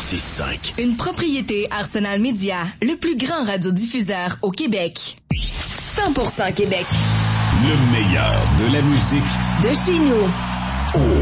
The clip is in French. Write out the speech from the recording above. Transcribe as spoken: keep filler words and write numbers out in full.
six cinq. Une propriété Arsenal Média, le plus grand radiodiffuseur au Québec. cent pour cent Québec. Le meilleur de la musique de chez nous. Au